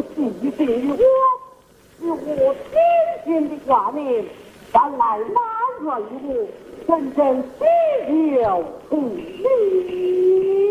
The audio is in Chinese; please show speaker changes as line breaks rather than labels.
必定于我，是我天天的挂念，但来满传于我，真正喜有不理。